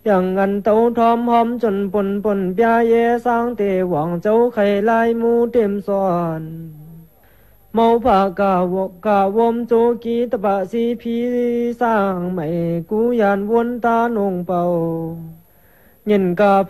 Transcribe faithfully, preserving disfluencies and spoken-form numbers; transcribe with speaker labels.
Speaker 1: อย่างอันเต้าทอมหอมจนปนปนเปียเยสร้างเตหวังเจ้าไข่ลายมูเต็มซ้อนเมาผากาวกาวมโจกีตบะสีพีสร้างไม่กูยานวนตาหนงเป่าเย็นกา